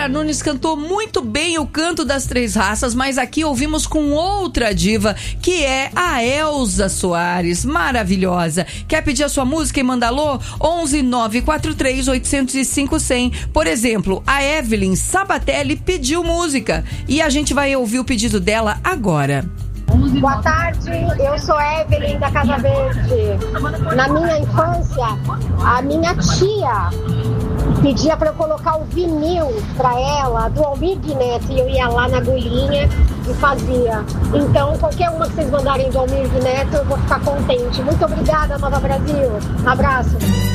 Clara Nunes cantou muito bem o Canto das Três Raças, mas aqui ouvimos com outra diva, que é a Elza Soares, maravilhosa. Quer pedir a sua música e manda alô? 11 943 805 100. Por exemplo, a Evelyn Sabatelli pediu música e a gente vai ouvir o pedido dela agora. Boa tarde, eu sou Evelyn da Casa Verde. Na minha infância, a minha tia pedia para eu colocar o vinil para ela do Almir Neto e eu ia lá na agulhinha e fazia. Então, qualquer uma que vocês mandarem do Almir Neto, eu vou ficar contente. Muito obrigada, Nova Brasil. Abraço.